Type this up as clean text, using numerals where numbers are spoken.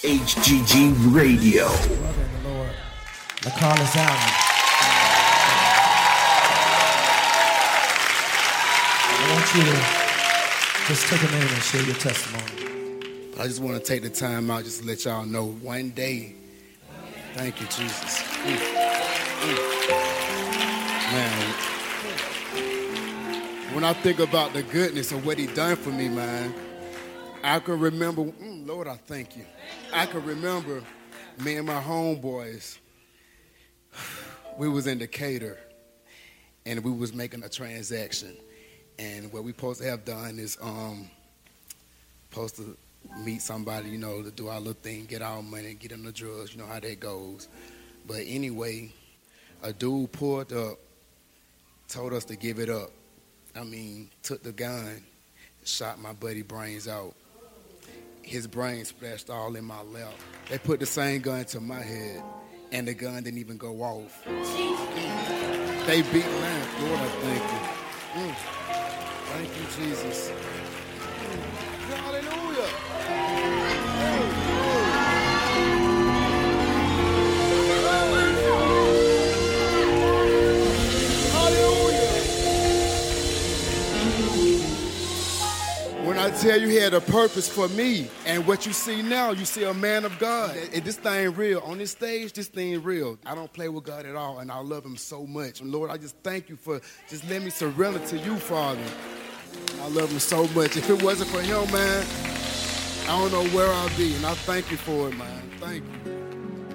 HGG Radio. Brother in the Lord, LaCarlos Allen. I want you to just take a minute and share your testimony. I just want to take the time out just to let y'all know one day. Thank you, Jesus. Man, when I think about the goodness of what he done for me, man, I can remember, Lord, I thank you. I can remember me and my homeboys, we was in Decatur, and we was making a transaction. And what we supposed to have done is supposed to meet somebody, you know, to do our little thing, get our money, get them the drugs, you know how that goes. But anyway, a dude pulled up, told us to give it up. I mean, took the gun, shot my buddy brains out. His brain splashed all in my lap. They put the same gun to my head, and the gun didn't even go off. They beat me. Lord, I thank you. Thank you, Jesus. Hallelujah. When I tell you he had a purpose for me, and what you see now, you see a man of God. And this thing real. On this stage, this thing real. I don't play with God at all, and I love him so much. And Lord, I just thank you for just letting me surrender to you, Father. I love him so much. If it wasn't for him, man, I don't know where I'd be, and I thank you for it, man. Thank you.